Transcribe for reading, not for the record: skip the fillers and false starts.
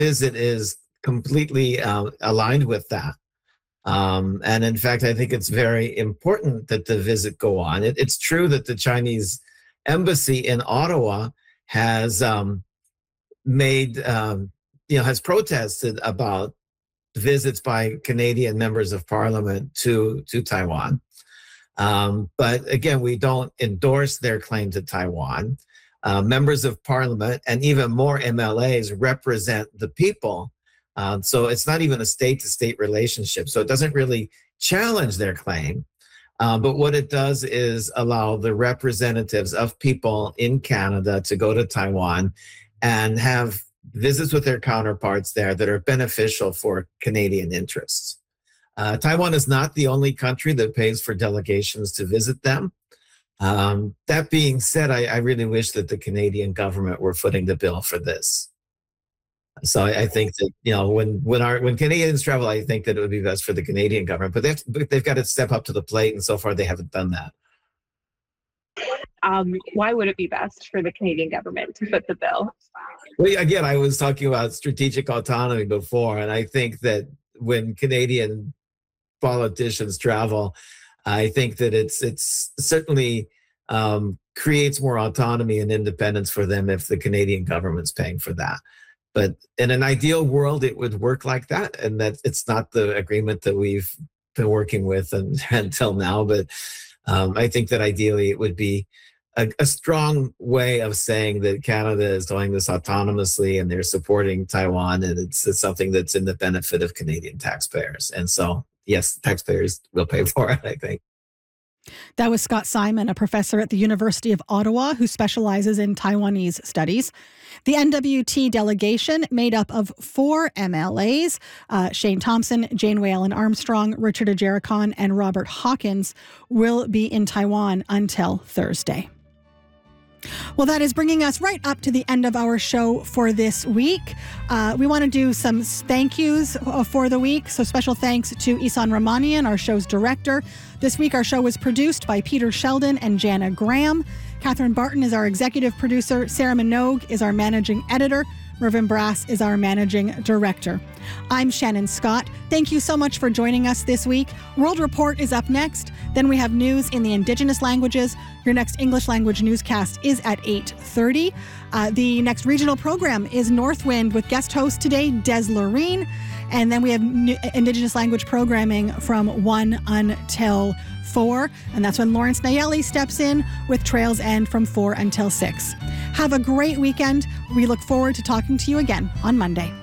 visit is completely aligned with that. And in fact, I think it's very important that the visit go on. It's true that the Chinese embassy in Ottawa has has protested about visits by Canadian members of parliament to Taiwan. But again, we don't endorse their claim to Taiwan. Members of parliament and even more MLAs represent the people. So it's not even a state-to-state relationship. So it doesn't really challenge their claim. But what it does is allow the representatives of people in Canada to go to Taiwan and have visits with their counterparts there that are beneficial for Canadian interests. Taiwan is not the only country that pays for delegations to visit them. That being said, I really wish that the Canadian government were footing the bill for this. So I think that, when Canadians travel, I think that it would be best for the Canadian government, but they've got to step up to the plate, and so far they haven't done that. Why would it be best for the Canadian government to foot the bill? Well, again, I was talking about strategic autonomy before, and I think that when Canadian politicians travel, I think that it's certainly creates more autonomy and independence for them if the Canadian government's paying for that. But in an ideal world, it would work like that, and that it's not the agreement that we've been working with until now. But I think that ideally it would be a strong way of saying that Canada is doing this autonomously and they're supporting Taiwan, and it's something that's in the benefit of Canadian taxpayers. And so, yes, taxpayers will pay for it, I think. That was Scott Simon, a professor at the University of Ottawa who specializes in Taiwanese studies. The NWT delegation, made up of 4 MLAs, Shane Thompson, Janeway Allen Armstrong, Richard Ajerikon, and Robert Hawkins, will be in Taiwan until Thursday. Well, that is bringing us right up to the end of our show for this week. We want to do some thank yous for the week. So special thanks to Isan Ramanian, our show's director. This week, our show was produced by Peter Sheldon and Jana Graham. Catherine Barton is our executive producer. Sarah Minogue is our managing editor. Mervyn Brass is our managing director. I'm Shannon Scott. Thank you so much for joining us this week. World Report is up next. Then we have news in the Indigenous languages. Your next English language newscast is at 8:30. The next regional program is Northwind with guest host today, Des Loreen. And then we have Indigenous language programming from 1 until 4. And that's when Lawrence Nayeli steps in with Trails End from 4 until 6. Have a great weekend. We look forward to talking to you again on Monday.